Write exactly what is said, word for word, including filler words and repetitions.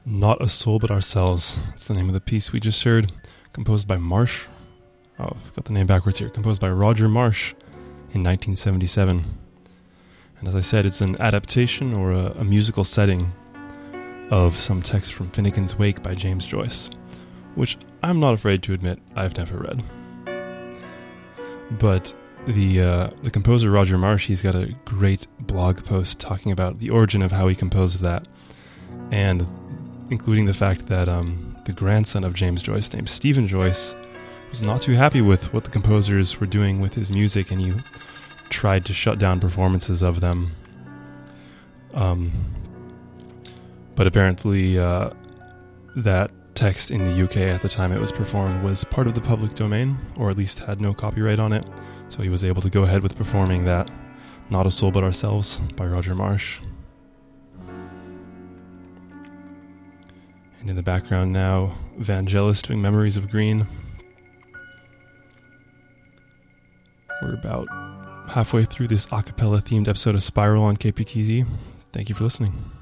Not a Soul But Ourselves. That's the name of the piece we just heard. Composed by Marsh. Oh, I've got the name backwards here. Composed by Roger Marsh in nineteen seventy-seven. And as I said, it's an adaptation or a, a musical setting of some text from Finnegan's Wake by James Joyce, which I'm not afraid to admit I've never read. But the uh, the composer Roger Marsh, he's got a great blog post talking about the origin of how he composed that, and including the fact that um, the grandson of James Joyce, named Stephen Joyce, was not too happy with what the composers were doing with his music, and he tried to shut down performances of them. Um, but apparently uh, that text in the U K at the time it was performed was part of the public domain, or at least had no copyright on it, so he was able to go ahead with performing that Not a Soul But Ourselves by Roger Marsh. And in the background now, Vangelis doing Memories of Green. We're about halfway through this a cappella themed episode of Spiral on K P T Z. Thank you for listening.